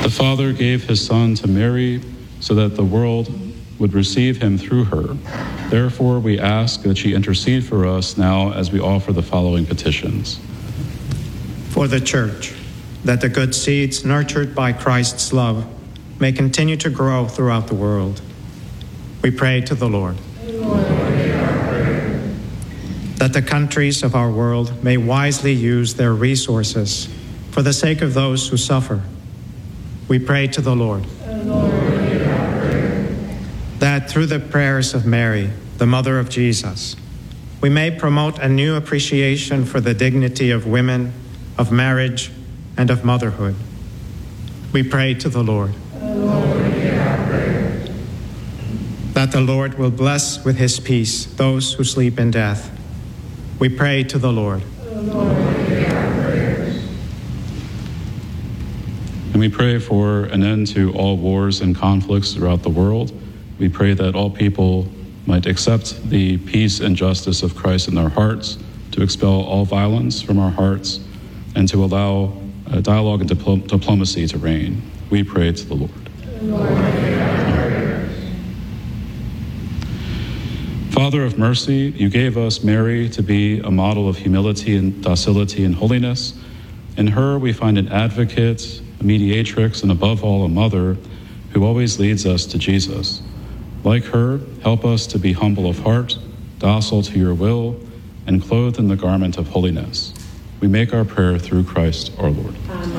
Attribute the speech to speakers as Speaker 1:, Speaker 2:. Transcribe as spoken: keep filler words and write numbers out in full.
Speaker 1: The Father gave his Son to Mary so that the world would receive him through her. Therefore, we ask that she intercede for us now as we offer the following petitions.
Speaker 2: For the Church, that the good seeds nurtured by Christ's love may continue to grow throughout the world. We pray to the Lord.
Speaker 3: Lord, hear our prayer.
Speaker 2: That the countries of our world may wisely use their resources for the sake of those who suffer. We pray to the Lord.
Speaker 3: Lord, hear our prayer.
Speaker 2: That through the prayers of Mary, the mother of Jesus, we may promote a new appreciation for the dignity of women, of marriage, and of motherhood. We pray to the Lord.
Speaker 3: Lord, hear our prayer.
Speaker 2: That the Lord will bless with his peace those who sleep in death. We pray to the Lord.
Speaker 3: Lord, hear our prayers.
Speaker 1: And we pray for an end to all wars and conflicts throughout the world. We pray that all people might accept the peace and justice of Christ in their hearts, to expel all violence from our hearts, and to allow uh, dialogue and dipl- diplomacy to reign. We pray to the Lord.
Speaker 3: Lord, hear our prayers.
Speaker 1: Father of mercy, you gave us Mary to be a model of humility and docility and holiness. In her, we find an advocate, a mediatrix, and above all, a mother who always leads us to Jesus. Like her, help us to be humble of heart, docile to your will, and clothed in the garment of holiness. We make our prayer through Christ our Lord.
Speaker 3: Amen.